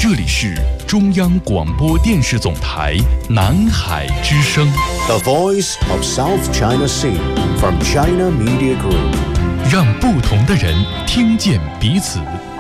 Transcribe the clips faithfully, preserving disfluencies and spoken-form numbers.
这里是中央广播电视总台南海之声 The Voice of South China Sea from China Media Group， 让不同的人听见彼此。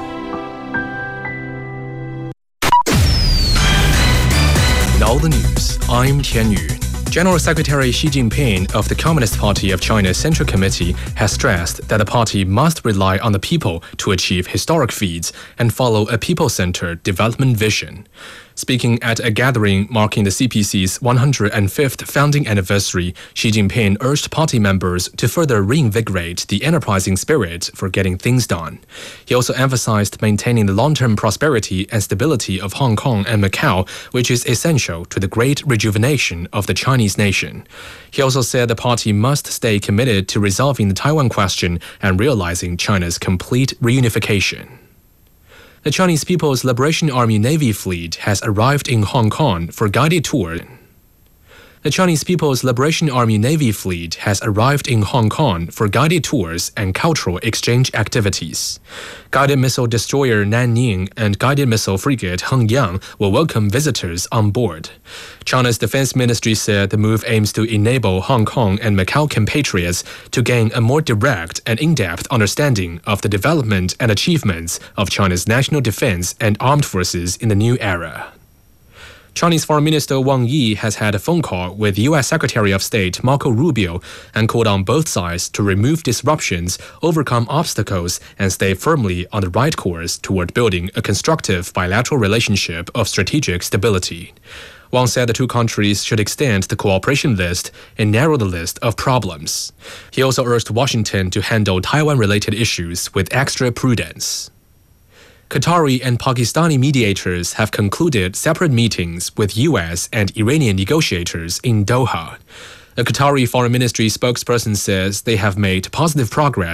Now the news. I'm Tian Yu. General Secretary Xi Jinping of the Communist Party of China's Central Committee has stressed that the party must rely on the people to achieve historic feats and follow a people-centered development vision. Speaking at a gathering marking the C P C's one hundred fifth founding anniversary, Xi Jinping urged party members to further reinvigorate the enterprising spirit for getting things done. He also emphasized maintaining the long-term prosperity and stability of Hong Kong and Macau, which is essential to the great rejuvenation of the Chinese nation. He also said the party must stay committed to resolving the Taiwan question and realizing China's complete reunification. The Chinese People's Liberation Army Navy fleet has arrived in Hong Kong for guided tour. The Chinese People's Liberation Army Navy fleet has arrived in Hong Kong for guided tours and cultural exchange activities. Guided missile destroyer Nanning and guided missile frigate Hengyang will welcome visitors on board. China's Defense Ministry said the move aims to enable Hong Kong and Macau compatriots to gain a more direct and in-depth understanding of the development and achievements of China's national defense and armed forces in the new era. Chinese Foreign Minister Wang Yi has had a phone call with U S Secretary of State Marco Rubio and called on both sides to remove disruptions, overcome obstacles, and stay firmly on the right course toward building a constructive bilateral relationship of strategic stability. Wang said the two countries should extend the cooperation list and narrow the list of problems. He also urged Washington to handle Taiwan-related issues with extra prudence. Qatari and Pakistani mediators have concluded separate meetings with U S and Iranian negotiators in Doha. A Qatari Foreign Ministry spokesperson says they have made positive progress